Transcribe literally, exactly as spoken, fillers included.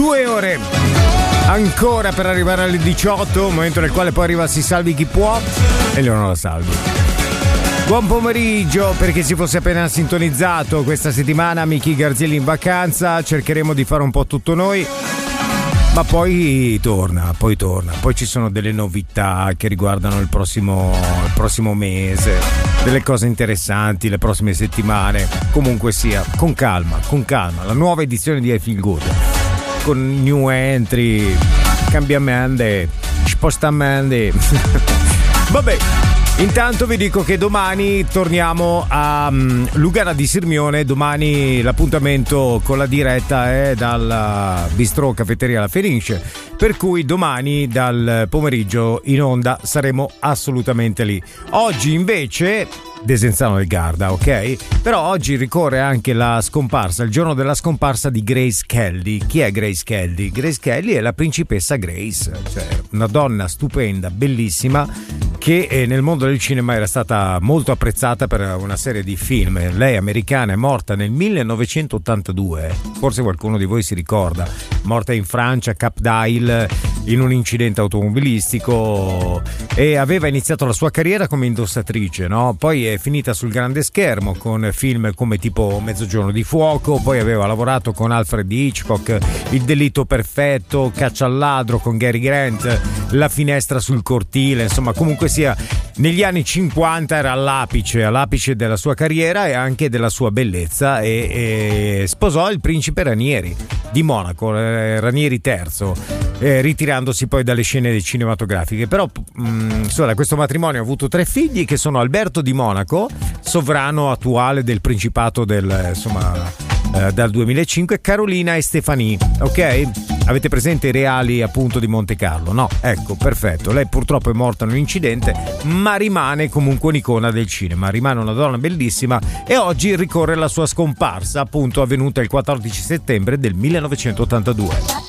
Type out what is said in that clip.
Due ore ancora per arrivare alle diciotto, momento nel quale poi arriva Si Salvi Chi Può e Leonora Salvi. Buon pomeriggio per chi si fosse appena sintonizzato. Questa settimana Miki Garzelli in vacanza, cercheremo di fare un po' tutto noi, ma poi torna, poi torna. Poi ci sono delle novità che riguardano il prossimo, il prossimo mese, delle cose interessanti le prossime settimane. Comunque sia, con calma, con calma. La nuova edizione di I Feel Good, con new entry, cambiamenti, spostamenti. Vabbè. Intanto vi dico che domani torniamo a um, Lugana di Sirmione. Domani l'appuntamento con la diretta è dal Bistrò Caffetteria La Fenice, per cui domani dal pomeriggio in onda saremo assolutamente lì. Oggi invece Desenzano del Garda, ok? Però oggi ricorre anche la scomparsa, il giorno della scomparsa di Grace Kelly. Chi è Grace Kelly? Grace Kelly è la principessa Grace, cioè una donna stupenda, bellissima, che nel mondo del cinema era stata molto apprezzata per una serie di film. Lei, americana, è morta nel millenovecentottantadue, forse qualcuno di voi si ricorda, morta in Francia, a Cap d'Ail, in un incidente automobilistico, e aveva iniziato la sua carriera come indossatrice, no? Poi è finita sul grande schermo con film come tipo Mezzogiorno di fuoco, poi aveva lavorato con Alfred Hitchcock, Il delitto perfetto, Caccia al ladro con Cary Grant, La finestra sul cortile, insomma, comunque sia, negli anni cinquanta era all'apice, all'apice della sua carriera e anche della sua bellezza, e, e sposò il principe Ranieri di Monaco, eh, Ranieri terzo, eh, ritirandosi poi dalle scene cinematografiche. Però mh, insomma, da questo matrimonio ha avuto tre figli, che sono Alberto di Monaco, sovrano attuale del Principato del, insomma, eh, dal duemilacinque, Carolina e Stefani, ok? Avete presente i reali appunto di Monte Carlo? No? Ecco, perfetto. Lei purtroppo è morta in un incidente, ma rimane comunque un'icona del cinema, rimane una donna bellissima, e oggi ricorre la sua scomparsa, appunto avvenuta il quattordici settembre del millenovecentottantadue.